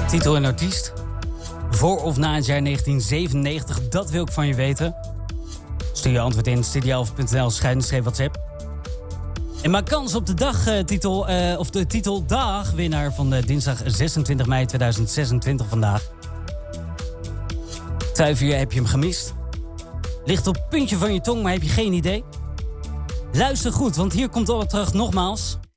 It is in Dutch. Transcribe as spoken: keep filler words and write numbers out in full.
Titel en artiest. Voor of na het jaar negentien zevenennegentig, dat wil ik van je weten. Stuur je antwoord in studioalf punt n l schuine WhatsApp. En maak kans op de dagtitel, uh, of de titeldag winnaar van de dinsdag zesentwintig mei tweeduizend zesentwintig vandaag. Twijfel je, heb je hem gemist? Ligt op het puntje van je tong, maar heb je geen idee? Luister goed, want hier komt de opdracht nogmaals.